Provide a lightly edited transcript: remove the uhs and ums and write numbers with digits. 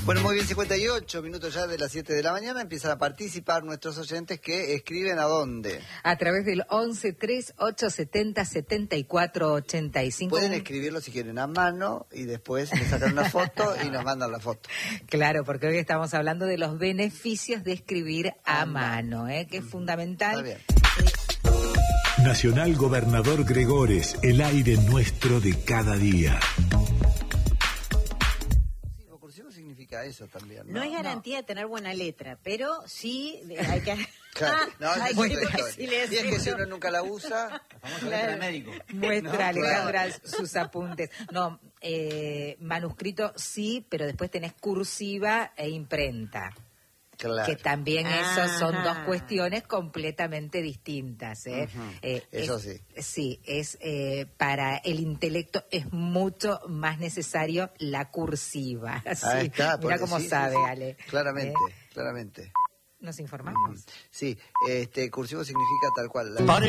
Bueno, muy bien, 58 minutos ya de las 7 de la mañana. Empiezan a participar nuestros oyentes que escriben a dónde. A través del 11 38 70 74 85. Pueden escribirlo si quieren a mano y después le sacan una foto y nos mandan la foto. Claro, porque hoy estamos hablando de los beneficios de escribir a mano, que es fundamental. Está bien. Nacional Gobernador Gregores, el aire nuestro de cada día. Cursivo significa eso también, ¿no? No es garantía de tener buena letra, pero sí hay que... Claro, no, hay eso es que otra historia. Y es que si uno nunca la usa, La famosa letra de médico. Muestra, No, Alejandra, sus apuntes. No, manuscrito sí, pero después tenés cursiva e imprenta. claro. Que también eso son dos cuestiones completamente distintas. Eso sí. Sí, para el intelecto es mucho más necesario la cursiva. Ahí está, Mira cómo sí, sabe, sí. Ale. Claramente, claramente. Nos informamos. Sí, cursivo significa tal cual.